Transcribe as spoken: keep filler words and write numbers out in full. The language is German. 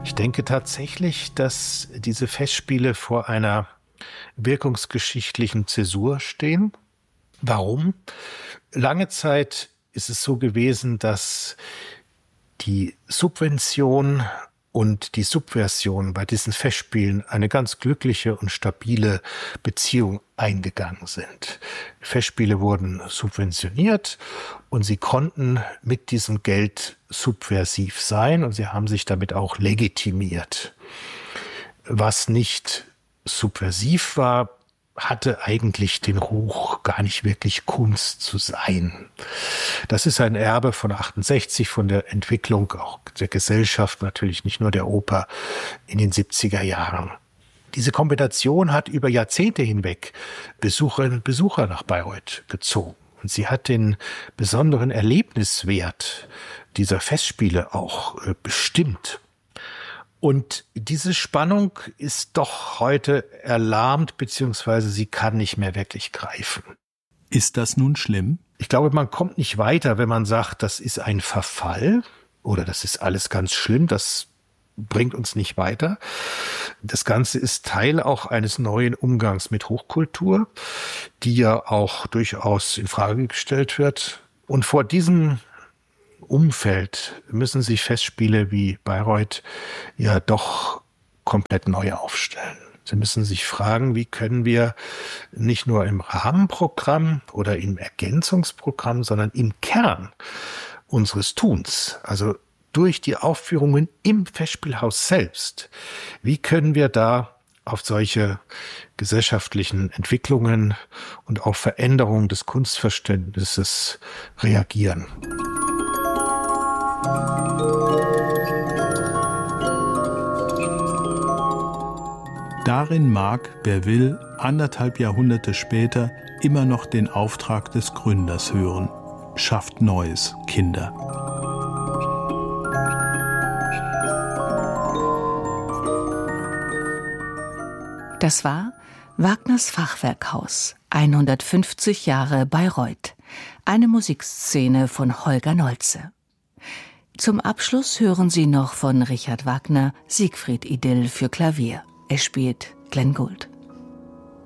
Ich denke tatsächlich, dass diese Festspiele vor einer wirkungsgeschichtlichen Zäsur stehen. Warum? Lange Zeit ist es so gewesen, dass die Subvention und die Subversion bei diesen Festspielen eine ganz glückliche und stabile Beziehung eingegangen sind. Die Festspiele wurden subventioniert und sie konnten mit diesem Geld subversiv sein und sie haben sich damit auch legitimiert. Was nicht subversiv war, hatte eigentlich den Ruch, gar nicht wirklich Kunst zu sein. Das ist ein Erbe von achtundsechzig, von der Entwicklung auch der Gesellschaft, natürlich nicht nur der Oper in den siebziger Jahren. Diese Kombination hat über Jahrzehnte hinweg Besucherinnen und Besucher nach Bayreuth gezogen. Und sie hat den besonderen Erlebniswert dieser Festspiele auch bestimmt. Und diese Spannung ist doch heute erlahmt, beziehungsweise sie kann nicht mehr wirklich greifen. Ist das nun schlimm? Ich glaube, man kommt nicht weiter, wenn man sagt, das ist ein Verfall oder das ist alles ganz schlimm, das bringt uns nicht weiter. Das Ganze ist Teil auch eines neuen Umgangs mit Hochkultur, die ja auch durchaus in Frage gestellt wird. Und vor diesem Umfeld müssen sich Festspiele wie Bayreuth ja doch komplett neu aufstellen. Sie müssen sich fragen, wie können wir nicht nur im Rahmenprogramm oder im Ergänzungsprogramm, sondern im Kern unseres Tuns, also durch die Aufführungen im Festspielhaus selbst, wie können wir da auf solche gesellschaftlichen Entwicklungen und auch Veränderungen des Kunstverständnisses reagieren? Darin mag, wer will, anderthalb Jahrhunderte später immer noch den Auftrag des Gründers hören. Schafft Neues, Kinder. Das war Wagners Fachwerkhaus, hundertfünfzig Jahre Bayreuth. Eine Musikszene von Holger Nolze. Zum Abschluss hören Sie noch von Richard Wagner Siegfried-Idyll für Klavier. Es spielt Glenn Gould.